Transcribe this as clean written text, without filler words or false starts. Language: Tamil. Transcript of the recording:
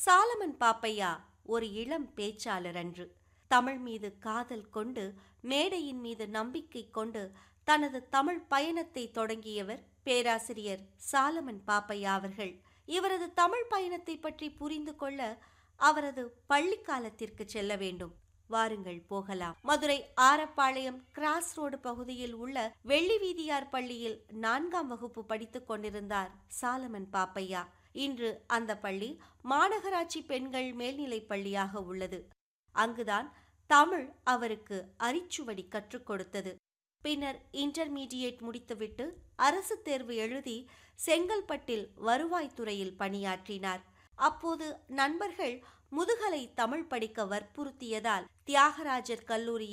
சாலமன் பாப்பையா ஒரு இளம் பேச்சாளர் அன்று. தமிழ் மீது காதல் கொண்டு, மேடையின் மீது நம்பிக்கை கொண்டு தனது தமிழ் பயணத்தை தொடங்கியவர் பேராசிரியர் சாலமன் பாப்பையா அவர்கள். இவரது தமிழ் பயணத்தை பற்றி புரிந்து கொள்ள அவரது பள்ளி காலத்திற்கு செல்ல வேண்டும். வாருங்கள் போகலாம். மதுரை ஆரப்பாளையம் கிராஸ் ரோடு பகுதியில் உள்ள வெள்ளி வீதியார் பள்ளியில் 4ஆம் வகுப்பு படித்துக் கொண்டிருந்தார் சாலமன் பாப்பையா. இன்று அந்த பள்ளி மாநகராட்சி பெண்கள் மேல்நிலைப் பள்ளியாக உள்ளது. அங்குதான் தமிழ் அவருக்கு அரிச்சுவடி கற்றுக் கொடுத்தது. பின்னர் இன்டர்மீடியேட் முடித்துவிட்டு அரசு தேர்வு எழுதி செங்கல்பட்டில் வருவாய்த்துறையில் பணியாற்றினார். அப்போது நண்பர்கள் முதுகலை தமிழ் படிக்க வற்புறுத்தியதால் தியாகராஜர் கல்லூரியில்